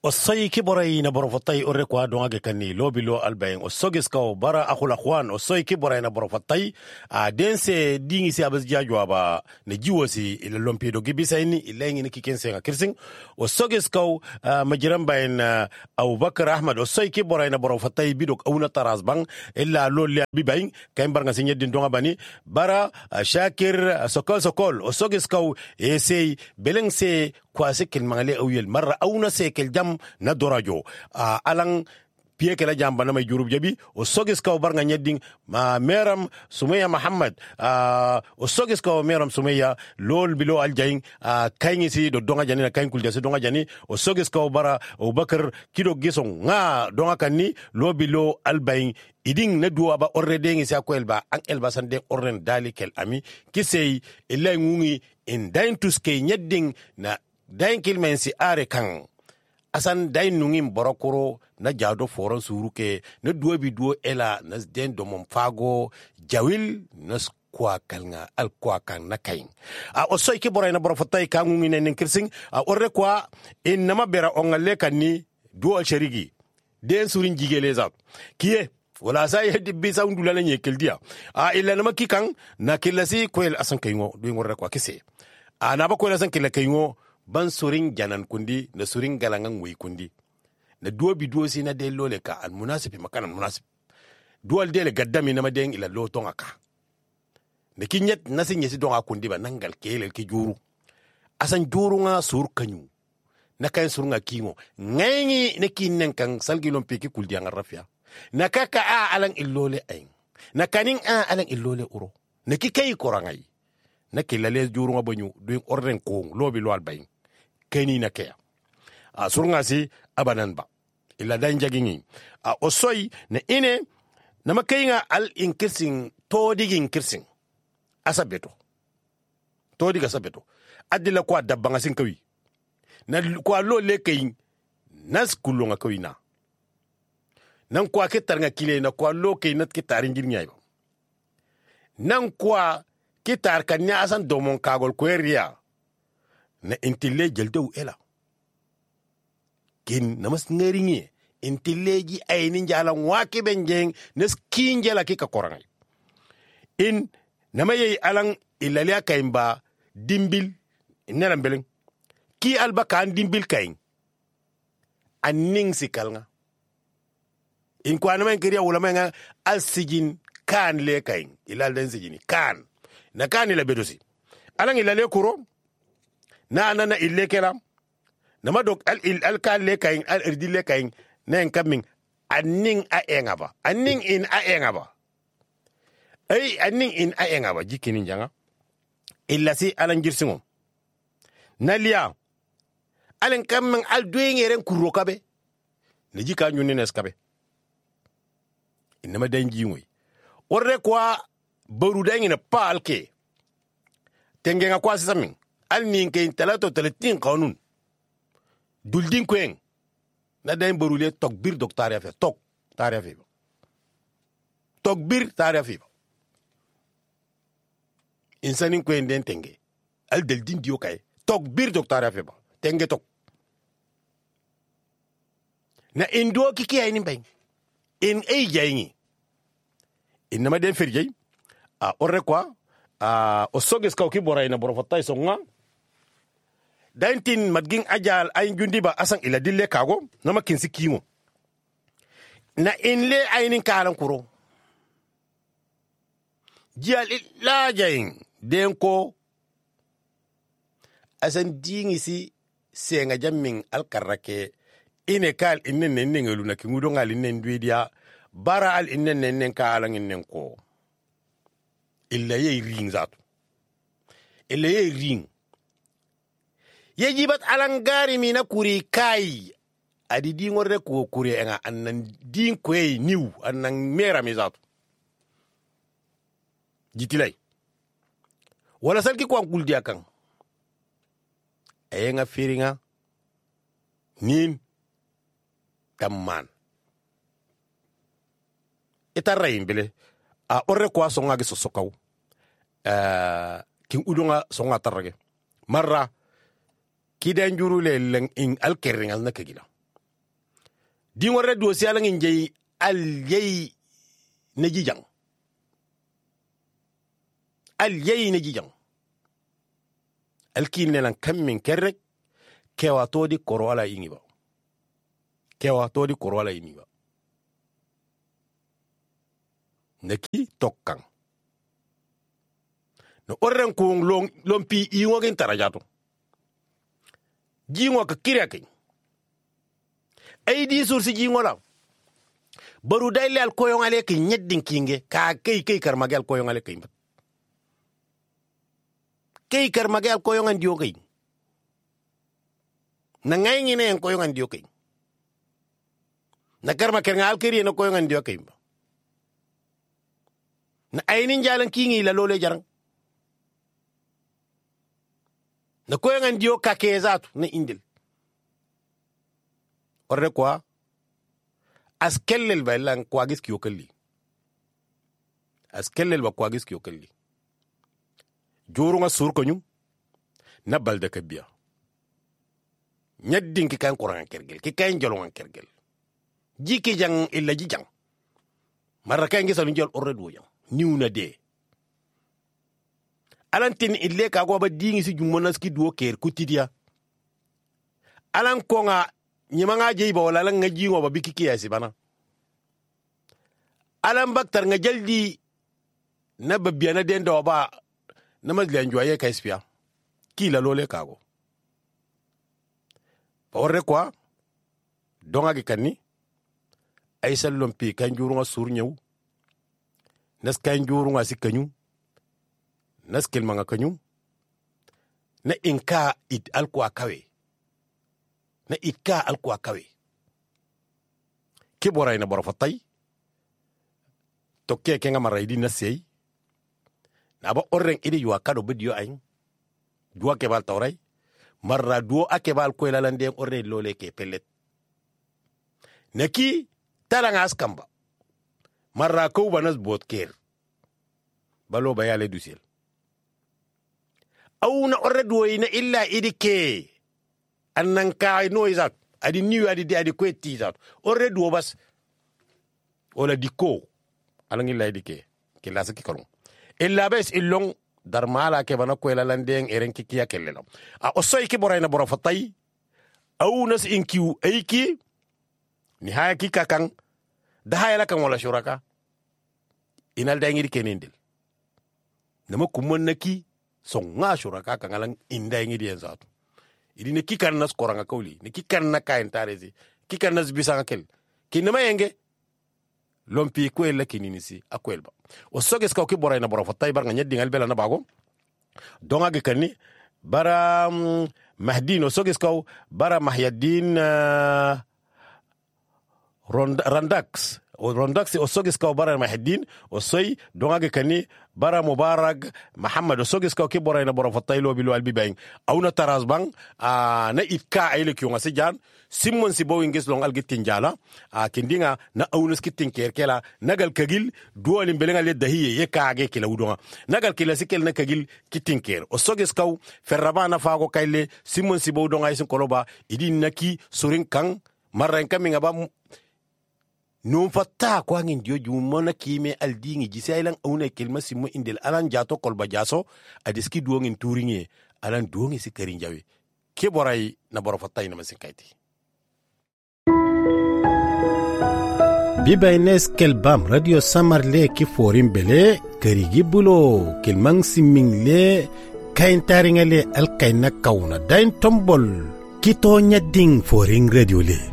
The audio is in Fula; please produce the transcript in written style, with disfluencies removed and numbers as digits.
Osai kiborai na borofatai ore kwa donga kani lobilo albayin osogis ka bara akula khwan osai kiborai na borofatai a dense dingi si abas jajwa ba ne jiwosi ila lompedo gibisaini ilengi ni kikense nga kirsing osogis ka majiran bayin Abubakar Ahmad osai kiborai na borofatai bidok auna tarazbang illa lolya bibayin kain barnga sinye din donga bani bara Shakir sokol osogis ka esei belengse kwa sekil mangale awiyel marra auna sekil jam na dorajo alang pie kala jamba na may jurub jabi o sogis ka barnga nyedding meram Sumaya Muhammad o sogis ka meram Sumaya lol bilo aljayin kayni si do donga jani na kayn kulja si donga jani o sogis ka bara Abubakar kido gisong nga donga kanni lo bilo albayin iding na duwa ba orre dengi sa ko elba an elba sande orren dalikel ami kisey ilay ngungi in dain tuske nyedding na dain kilmen si are kan asan dain nungin borokoro na jado foron suruke na duwa bi duwa ela na den domon fago jawil na kwa kalnga al kwa kan na kain osoy ke boray na borofatay ka ngungin nen kirsing orre kwa in nama bera ongale kanni duwa sherigi den surin jigele zat kiye wala sa yedi bisa undula la nyekel dia illa nama kikan na kilasi kwel asan kayno du ngorre kwa kise na ba kwel asan kayno ban surin janan kundi na surin galangan wai kundi na duobi duosi na de lole ka al munasibi makana munasib dual de le gaddami na maden ila loton aka ne kinyet nasin yesi don akundi ba nangal kele ki juru asan juru nga sur kanyu na kan sur nga kingo ngayngi ne kinnen kan salgilon peki kuldi ang rafia na kaka alang illole ayin na kanin alang illole uro ne kikay korangai na kilale juru nga banyu duing orden kong lobi lo albayin keni na kea surunga si abanan ba ila dan jagingi osoy na ine na makayinga al inkirsin todigin kirsin asabeto todiga sabeto adila kwa dabanga sin kawi na kwa lo le kayin nas kulunga kawi na nan kwa ketar nga kile na kwa lo kayin nat ketarin girnya ba nan kwa ketar kanya asan domon kagol kweria na intille jeldew ela kin namas ngeringi intilleji ayni njala wake benjeng nes kinjela kika korangay in namayey alang ilalia kaimba dimbil nelam beleng ki alba kan dimbil kain anning sikalnga in kwa namen kiriya ulama nga alsijin kan le kain ilal den sijini kan na kan ila bedosi alang ilale kuro na ille kelam nama dok al kan le kain al irdi le kain nen kaming anning a engaba anning in a engaba ay anning in a engaba jikini janga illa si alan girsingo nalia alen kaming al duengeren kurro kabe ne jika nyuni nes kabe inama danji ngoy orre kwa baru dangina palke tengenga kwa sisaming al nin ke intalato teletin kanun duldin kwen na dain barule tokbir doktar yafe tok tariafe tokbir tariafe insanin kwen den tenge al deldin dio kay tokbir doktar yafe ba tenge tok na indo kiki ay nimbay in ay jayni inama den ferjay orre kwa osoges ka kiboray na borofatay songa daintin madging ajal ay jundiba asan ila dille kago na makinsi kimo na inle aynin kalan kuro jial la jayin denko asan dingi si senga jammin alkarake ine kal innen nengelu na kingudo ngal innen duidia bara al innen nennen kalan innen ko illa yey ring zatu illa yey ring yejibat alangari mina kuri kai adi di ngorre ko kuri nga annan din koy niw annan mera mizatu jitilay wala salki ko angul dia kan nga firinga nin tamman etarayin bele orre ko songa gi sosokaw kin udunga songa tarage marra kidan juru le in alkeringal na kegila di ngorre do si alang injay al yey ne jijang al yey ne jijang al kin ne lan kammin kerrek kewa todi korwala ingi ba kewa todi korwala ingi ba neki tokkang no orren ko lompi ingo gen tarajato jingo ka kirake ay di sursi jingo la baru dayle al koyon ale ke nyeddin kinge ka kay karmagal koyon ale kay karmagal koyon andio kay na ngay ngine en koyon andio kay na karma kengal kiri no koyon andio kay na aynin jalan kingi la lole jarang na koyon andio ka kezatu na indil orre quoi askellel bailan kwagis kiyokalli askellel ba kwagis kiyokalli jorunga surkonyu na balda kabiya nyaddin ki kan quran kergel ki kan jolon kergel jiki jang illa jijang maraka ngi salu jol orre do jang niuna de alantin ille ka go ba dingi si jummonas ki do ker kutidia alan ko nga nyima nga jey ba wala nga jingo ba biki kiyasi bana alan baktar nga jaldi na babbiya na den do ba na mazlian joye ka espia kila lole kago orre quoi donga gi kanni ay sallon pi kan juru nga sur ñew nas kan juru nga sikanyu nas kel manga kanyu na inka it alko akawe na ikka alko akawe kiboray na boro fatay tokke ke nga maraydi na sey na ba orren idi yo akado bidio ay duwa ke bal tawray marra duo akebal ko lalande orne lole ke pellet neki taranga askamba marra ko banas botker balo bayale dusiel awna orre duoyina illa idike annan kay noizat adi niu adi ko tizat orre duo bas ola diko alangi la idike ke lasaki kolon illa bes illong darmala ke bana ko lalande eren kikiya kelelo a osoy ki borayna boro fatay awnas inkiu ayki ni haya kika kan da haya la kan wala shuraka inal da ngiri kenindil nama kumon naki son nga shuraka kan alan inda ngiri yanzatu idi ne kikan nas koranga kawli ne kikan na kain tarezi kikan nas bisanga kel kinama yenge lompi ko ella kininisi akwelba o soges ka ko borayna boro fatay bar nga nyeddi ngal bela na bago donga ge kanni bara mahdin o soges ka bara mahyaddin Rondax o sogis ka bara mahdin o soy donga kani bara mubarak muhammad o sogis ka ke bora na bora fataylo bilu albi bang awna taraz bang na ikka ayle ki ngasi jan simon si bowing gis long algitin jala kindinga na awna skitin kerkela nagal kagil duwali belenga le dahiye ye kaage kila udonga nagal kila sikel na kagil kitin ker o sogis ka ferrabana fago kayle simon si bow donga isin koloba idin naki surin kan marran kaminga ba non fatta ko ngin joju mona kime aldingi jisailan auna kelma simo indel alan jato kolba jaso adiski duongin turinge alan duongi sikarin jawe ke boray na boro fatta ina masin kayti bibines kelbam radio samarle ki forim bele karigi bulo kelmang simingle kain taringale alkayna kauna dain tombol kito nyading foring radio le